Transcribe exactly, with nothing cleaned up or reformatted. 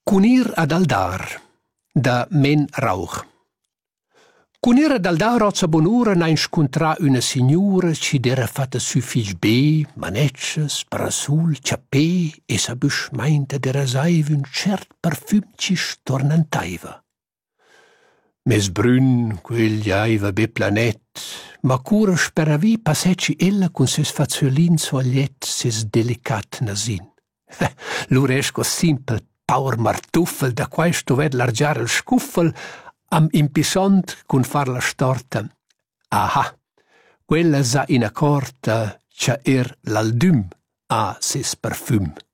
Cunir ad Aldar, da Men Rauch. Cunir ad Aldar ozza bonura n'ha inscontrà una signora ci d'era fatta suffic be, manetschas, parasul, ciappè e sa büschmeinta d'era saiva un cert parfüm ci stornantaiva. Mes brün, quegli aiva be planet, ma cura speravi passecci ella con ses faziolin soagliet, ses delicat nasin. Lur esco simpel paur martuffel da quai stovet largiare il scuffel am impisont cun far la storta. Aha, quella sa in accorta cha er l'aldüm a ses parfüm.